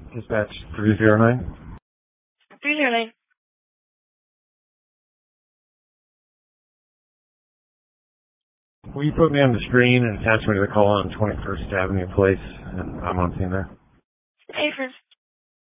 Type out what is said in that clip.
Dispatch 309. 309. Will you put me on the screen and attach me to the call on 21st Avenue Place? I'm on scene there.